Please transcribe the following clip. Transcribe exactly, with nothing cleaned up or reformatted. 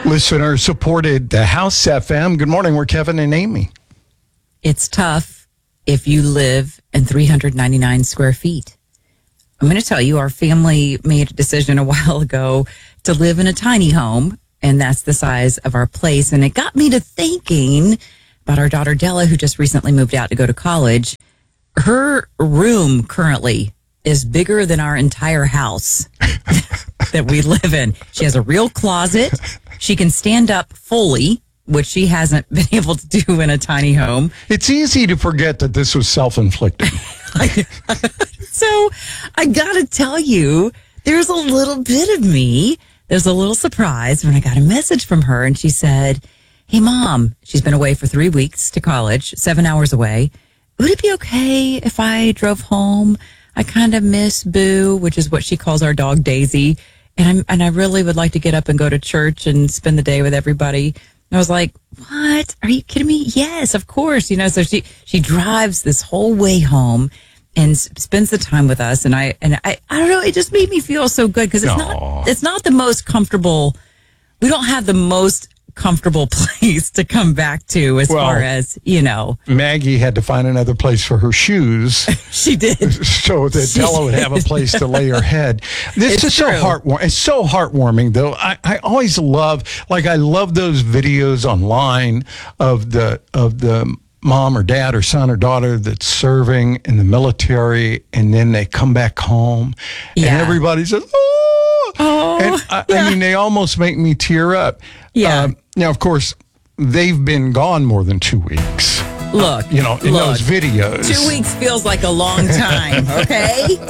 Listener supported the House F M. Good morning. We're Kevin and Amy. It's tough if you live in three hundred ninety-nine square feet. I'm going to tell you, our family made a decision a while ago to live in a tiny home, and that's the size of our place. And it got me to thinking about our daughter Della, who just recently moved out to go to college. Her room currently is bigger than our entire house that we live in. She has a real closet. She can stand up fully, which she hasn't been able to do in a tiny home. It's easy to forget that this was self-inflicted. So I got to tell you, there's a little bit of me. There's a little surprise when I got a message from her, and she said, "Hey, Mom," she's been away for three weeks to college, seven hours away. "Would it be okay if I drove home? I kind of miss Boo," which is what she calls our dog Daisy. And I'm, and I really would like to get up and go to church and spend the day with everybody. And I was like, "What? Are you kidding me?" "Yes, of course." You know, so she, she drives this whole way home and s- spends the time with us. And I, and I, I don't know, it just made me feel so good because it's Aww. not, it's not the most comfortable. We don't have the most comfortable place to come back to as Well, far as, you know. Maggie had to find another place for her shoes She did. so that She Della would have a did. place to lay her head. This It's is so true. heartwarming. It's so heartwarming, though. I, I always love, like, I love those videos online of the of the mom or dad or son or daughter that's serving in the military, and then they come back home, and Yeah. everybody says, "Oh!" Oh, And I, yeah. I mean, they almost make me tear up. Yeah. Um, now, of course, they've been gone more than two weeks. Look, You know, in look, those videos. two weeks feels like a long time, okay?